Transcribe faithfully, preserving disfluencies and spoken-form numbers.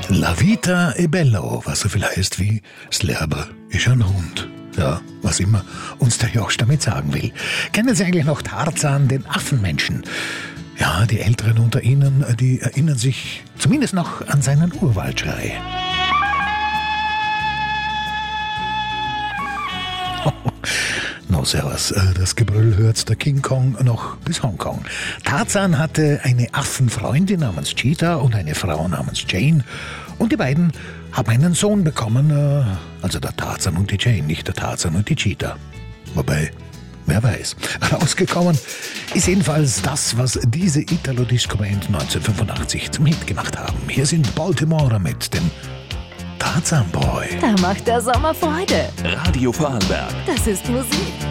La vita è bello, was so viel heißt wie das Leben ist ein Hund. Ja, was immer uns der Josch damit sagen will. Kennen Sie eigentlich noch Tarzan, den Affenmenschen? Ja, die Älteren unter Ihnen, die erinnern sich zumindest noch an seinen Urwaldschrei. No, servus. Das Gebrüll hört der King Kong noch bis Hongkong. Tarzan hatte eine Affenfreundin namens Cheetah und eine Frau namens Jane. Und die beiden haben einen Sohn bekommen. Also der Tarzan und die Jane, nicht der Tarzan und die Cheetah. Wobei, wer weiß. Rausgekommen ist jedenfalls das, was diese Italo-Disco-Band neunzehnhundertfünfundachtzig zum Hit gemacht haben. Hier sind Baltimore mit dem Tarzan Boy. Da macht der Sommer Freude. Radio Vorarlberg. Das ist Musik.